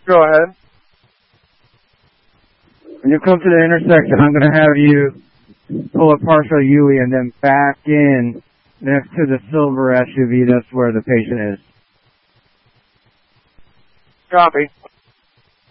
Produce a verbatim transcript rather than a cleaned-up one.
Go ahead. When you come to the intersection, I'm going to have you pull a partial U-E and then back in next to the silver S U V. That's where the patient is. Copy.